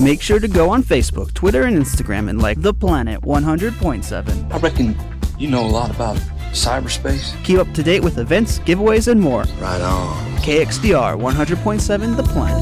Make sure to go on Facebook, Twitter, and Instagram and like The Planet 100.7. I reckon you know a lot about cyberspace. Keep up to date with events, giveaways, and more. Right on. KXDR 100.7 The Planet.